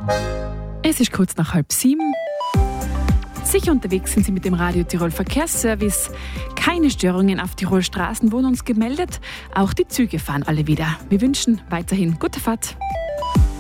Es ist kurz nach 6:30. Sicher unterwegs sind Sie mit dem Radio Tirol Verkehrsservice. Keine Störungen auf Tirol Straßen wurden uns gemeldet. Auch die Züge fahren alle wieder. Wir wünschen weiterhin gute Fahrt.